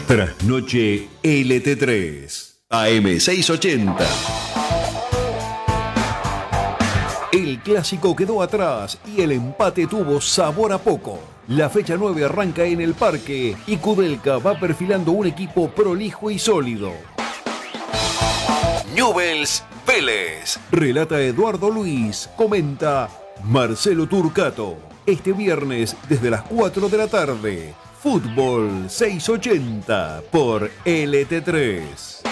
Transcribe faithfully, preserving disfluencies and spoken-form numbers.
Trasnoche L T tres, A M seiscientos ochenta. El clásico quedó atrás y el empate tuvo sabor a poco. La fecha nueve arranca en el Parque y Kudelka va perfilando un equipo prolijo y sólido. Newell's Vélez. Relata Eduardo Luis. Comenta Marcelo Turcato. Este viernes desde las cuatro de la tarde. Fútbol seiscientos ochenta por L T tres.